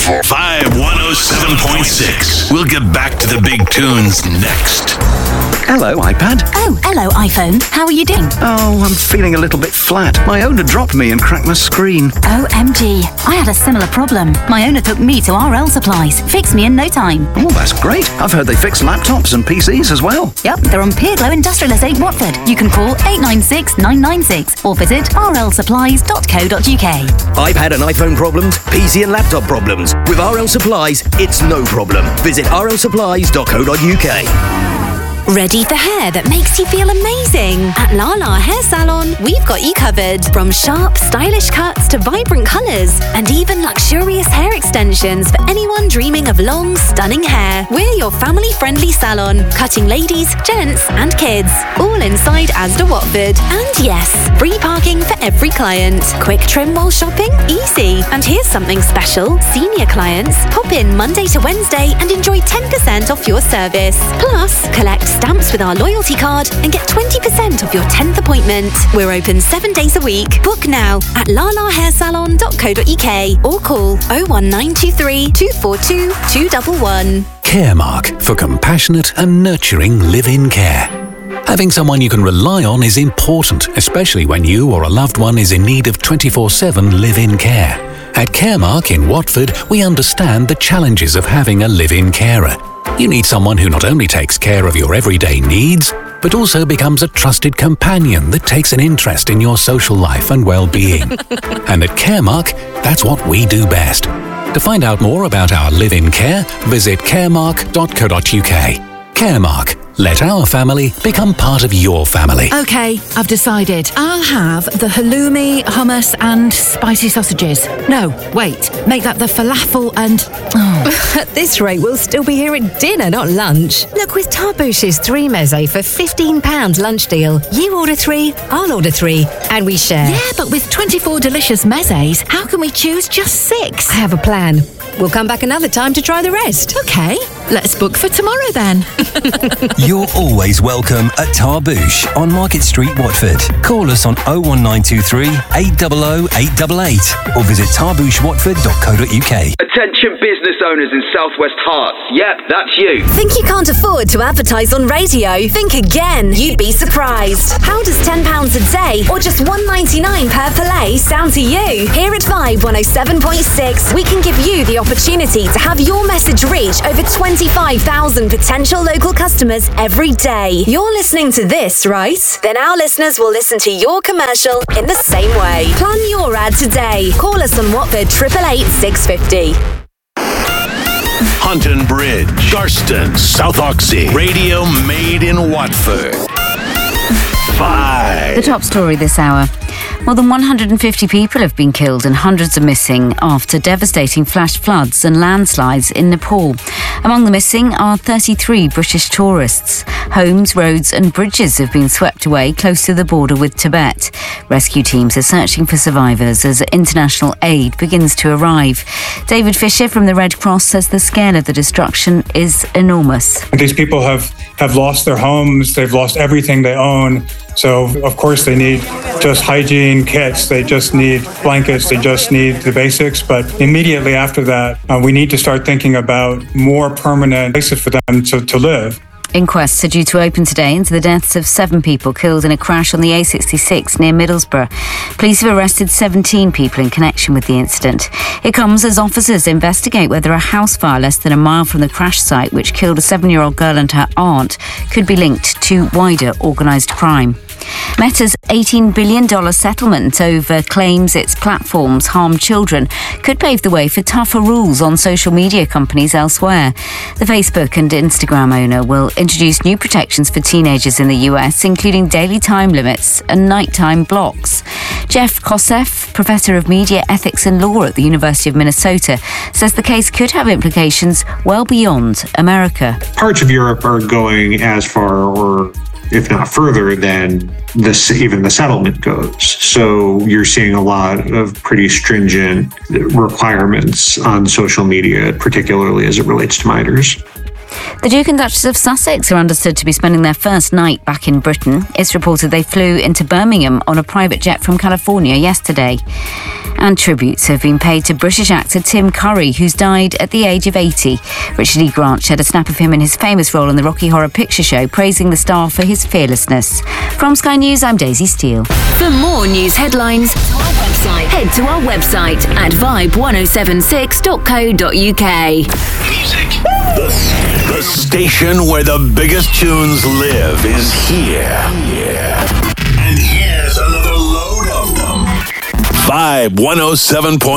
Vibe 107.6. We'll get back to the big tunes next. Hello, iPad. Oh, hello, iPhone. How are you doing? Oh, I'm feeling a little bit flat. My owner dropped me and cracked my screen. OMG. I had a similar problem. My owner took me to RL Supplies. Fixed me in no time. Oh, that's great. I've heard they fix laptops and PCs as well. Yep, they're on Peerglow Industrial Estate, Watford. You can call 896 996 or visit rlsupplies.co.uk. iPad and iPhone problems, PC and laptop problems. With RL Supplies, it's no problem. Visit rlsupplies.co.uk. Ready for hair that makes you feel amazing? At Lala Hair Salon, we've got you covered. From sharp, stylish cuts to vibrant colours, and even luxurious hair extensions for anyone dreaming of long, stunning hair. We're your family-friendly salon, cutting ladies, gents, and kids. All inside Asda Watford. And yes, free parking for every client. Quick trim while shopping? Easy. And here's something special. Senior clients, pop in Monday to Wednesday and enjoy 10% off your service. Plus, collect stamps with our loyalty card and get 20% off your 10th appointment. We're open 7 days a week. Book now at lalahairsalon.co.uk or call 01923 242 211. Caremark, for compassionate and nurturing live-in care. Having someone you can rely on is important, especially when you or a loved one is in need of 24/7 live-in care. At Caremark in Watford, we understand the challenges of having a live-in carer. You need someone who not only takes care of your everyday needs, but also becomes a trusted companion that takes an interest in your social life and well-being. And at Caremark, that's what we do best. To find out more about our live-in care, visit caremark.co.uk. Caremark. Let our family become part of your family. OK, I've decided. I'll have the halloumi, hummus and spicy sausages. No, wait, make that the falafel and... At this rate, we'll still be here at dinner, not lunch. Look, with Tarbouche's 3 meze for £15 lunch deal, you order 3, I'll order 3, and we share. Yeah, but with 24 delicious mezes, how can we choose just 6? I have a plan. We'll come back another time to try the rest. OK, let's book for tomorrow then. You're always welcome at Tarbouche on Market Street, Watford. Call us on 01923 800 888 or visit tarbouchewatford.co.uk. Attention business owners in Southwest Hearts. Yep, that's you. Think you can't afford to advertise on radio? Think again. You'd be surprised. How does £10 a day or just $1.99 per fillet sound to you? Here at Vibe 107.6, we can give you the opportunity to have your message reach over 25,000 potential local customers every day. You're listening to this, right? Then our listeners will listen to your commercial in the same way. Plan your ad today. Call us on Watford 888 650. Hunton Bridge, Garston, South Oxy. Radio made in Watford. Vibe. The top story this hour. More than 150 people have been killed and hundreds are missing after devastating flash floods and landslides in Nepal. Among the missing are 33 British tourists. Homes, roads and bridges have been swept away close to the border with Tibet. Rescue teams are searching for survivors as international aid begins to arrive. David Fisher from the Red Cross says the scale of the destruction is enormous. These people have lost their homes, they've lost everything they own. So, of course, they need just hygiene kits, they just need blankets, they just need the basics. But immediately after that, we need to start thinking about more permanent places for them to live. Inquests are due to open today into the deaths of 7 people killed in a crash on the A66 near Middlesbrough. Police have arrested 17 people in connection with the incident. It comes as officers investigate whether a house fire less than a mile from the crash site, which killed a 7-year-old girl and her aunt, could be linked to wider organised crime. Meta's $18 billion settlement over claims its platforms harm children could pave the way for tougher rules on social media companies elsewhere. The Facebook and Instagram owner will introduce new protections for teenagers in the US, including daily time limits and nighttime blocks. Jeff Kosseff, Professor of Media Ethics and Law at the University of Minnesota, says the case could have implications well beyond America. Parts of Europe are going as far, or if not further, than even the settlement goes. So you're seeing a lot of pretty stringent requirements on social media, particularly as it relates to minors. The Duke and Duchess of Sussex are understood to be spending their first night back in Britain. It's reported they flew into Birmingham on a private jet from California yesterday. And tributes have been paid to British actor Tim Curry, who's died at the age of 80. Richard E. Grant shared a snap of him in his famous role in the Rocky Horror Picture Show, praising the star for his fearlessness. From Sky News, I'm Daisy Steele. For more news headlines, head to our website at vibe1076.co.uk. The station where the biggest tunes live is here. And here's another load of them. Vibe 107.6.